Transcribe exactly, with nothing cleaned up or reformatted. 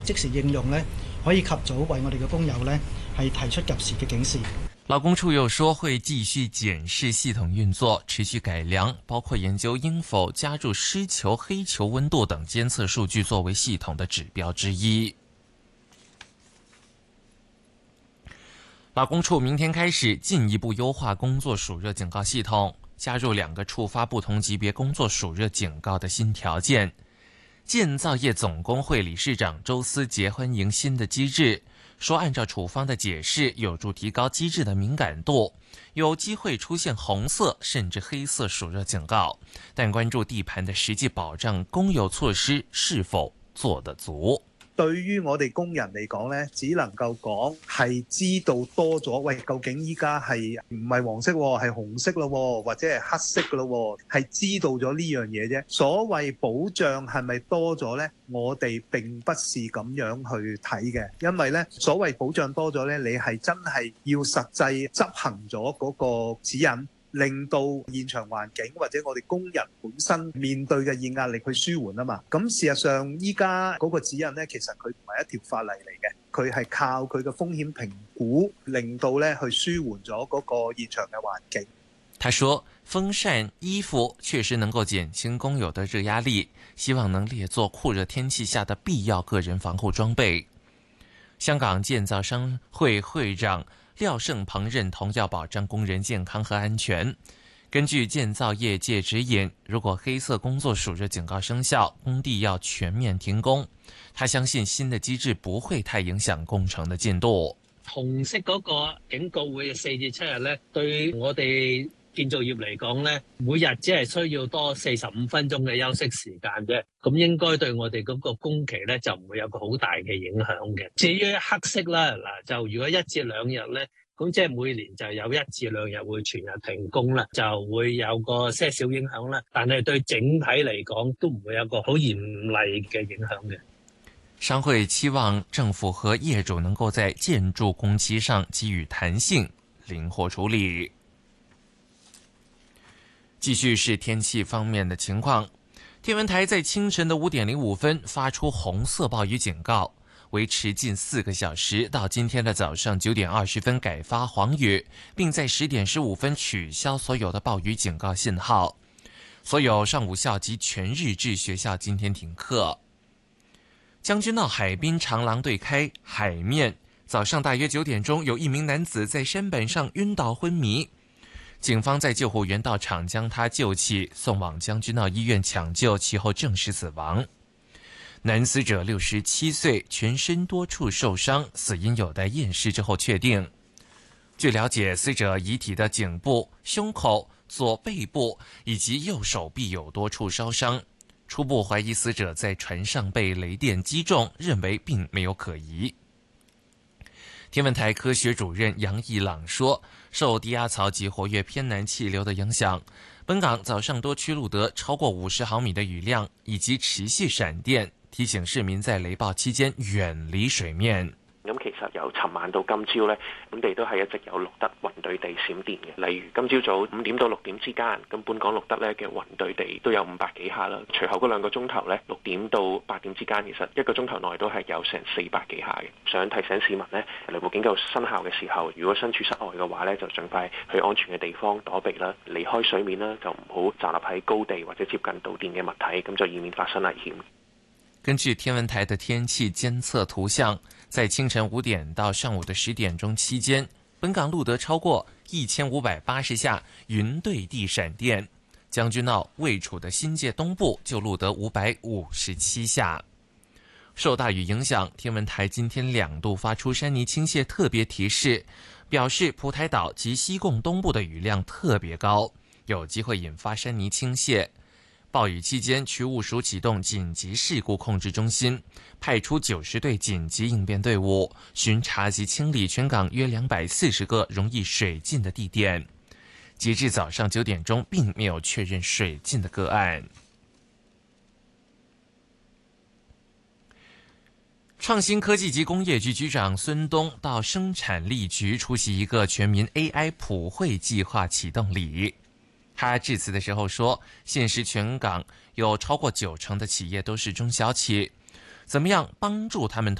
即時應用呢，可以及早為我哋嘅工友呢係提出及時嘅警示。 勞工處又說會繼續檢視系統運作，持續改良，包括研究應否加入濕球、黑球溫度等監測數據作為系統的指標之一。勞工處明天開始進一步優化工作暑熱警告系統，加入兩個觸發不同級別工作暑熱警告的新條件。建造業總工會理事長周思傑歡迎新的機制，說按照處方的解釋，有助提高機制的敏感度，有機會出現紅色甚至黑色暑熱警告，但關注地盤的實際保障工友措施是否做得足。 對於我哋工人嚟講呢，只能夠講係知道多咗，喂，究竟依家係唔係黃色喎，係紅色咯，或者係黑色嘅咯，係知道咗呢樣嘢啫。所謂保障係咪多咗呢？我哋並不是咁樣去睇嘅，因為呢所謂保障多咗呢，你係真係要實際執行咗嗰個指引，令到現場環境或者我哋工人本身面對嘅熱壓力去舒緩啊嘛。咁事實上依家嗰個指引呢，其實佢唔係一條法例嚟嘅，佢係靠佢嘅風險評估，令到呢去舒緩咗嗰個現場嘅環境。 他說風扇、衣服確實能夠減輕工友的熱壓力，希望能列作酷熱天氣下的必要個人防護裝備。香港建造商會會長廖勝鵬認同要保障工人健康和安全。根據建造業界指引，如果黑色工作暑熱警告生效，工地要全面停工。他相信新的機制不會太影響工程的進度。 紅色嗰個警告會四至七日呢，對我哋建造業嚟講呢，每日只係需要多四十五分鐘嘅休息時間啫，咁應該對我哋嗰個工期呢，就唔會有個好大嘅影響嘅。至於黑色啦，嗱就如果一至兩日呢，咁即係每年就有一至兩日會全日停工啦，就會有個些少影響啦。但係對整體嚟講都唔會有個好嚴厲嘅影響嘅。 商會期望政府和業主能夠在建築工期上給予彈性，靈活處理。繼續是天氣方面的情況，天文台在清晨的五點零五分發出紅色暴雨警告，維持近四個小時，到今天的早上九點二十分改發黃雨，並在十點十五分取消所有的暴雨警告信號。所有上午校及全日制學校今天停課。將軍澳海濱長廊對開海面，早上大約九點鐘，有一名男子在山板上暈倒昏迷。警方在救護員到場將他救起，送往將軍澳醫院搶救，其後證實死亡。男死者六十七歲，全身多處受傷，死因有待驗屍之後確定。據了解，死者遺體的頸部、胸口、左背部以及右手臂有多處燒傷，初步懷疑死者在船上被雷電擊中，認為並沒有可疑。天文台科學主任楊義朗說，受低壓槽及活躍偏南氣流的影響，本港早上多區錄得超過五十毫米的雨量，以及持續閃電，提醒市民在雷暴期間遠離水面。 咁其實由尋晚到今朝呢，本地都係一直有錄得雲對地閃電嘅。例如今朝早五點到六點之間，咁本港錄得呢嘅雲對地都有五百幾下啦。隨後嗰兩個鐘頭呢，六點到八點之間，其實一個鐘頭內都係有成四百幾下嘅。想提醒市民呢，雷暴警告生效嘅時候，如果身處室外嘅話呢，就盡快去安全嘅地方躲避啦，離開水面啦，就唔好站立喺高地或者接近導電嘅物體，咁就以免發生危險。 根據天文台的天氣監測圖像，在清晨五點到上午的十點鐘期間，本港錄得超過一千五百八十下雲對地閃電，將軍澳位處的新界東部就錄得五百五十七下。受大雨影響，天文台今天兩度發出山泥傾瀉特別提示，表示蒲台島及西貢東部的雨量特別高，有機會引發山泥傾瀉。暴雨期間，渠務署啟動緊急事故控制中心，派出九十隊緊急應變隊伍，巡查及清理全港約兩百四十個容易水浸的地點。截至早上九點鐘，並沒有確認水浸的個案。創新科技及工業局局長孫東到生產力局出席一個全民 A I 普惠計劃啟動禮。他致辭的時候說，現時全港有超過九成的企業都是中小企， 怎麼樣幫助他們